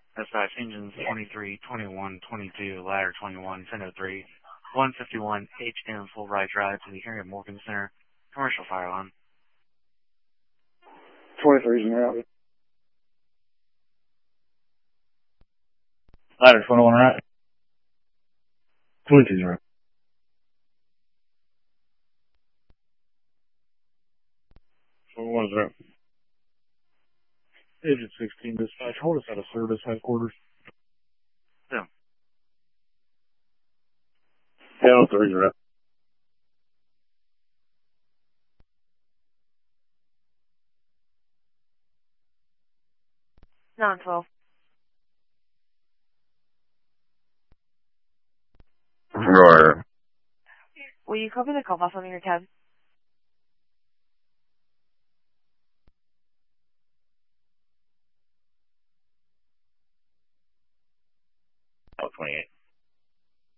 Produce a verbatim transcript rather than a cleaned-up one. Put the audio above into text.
Dispatch engines twenty-three, twenty-one, twenty-two, ladder twenty-one, ten oh three, one fifty-one, H M full right drive to the Harriet Morgan Center, commercial fire alarm. twenty-three is in route. Ladder twenty-one right. twenty-two is right. twenty-one is right. Agent sixteen dispatch, hold us out of service headquarters. Yeah. ten oh three is right. nine twelve. Right. Will you copy the call pass on your tab? Oh, twenty-eight.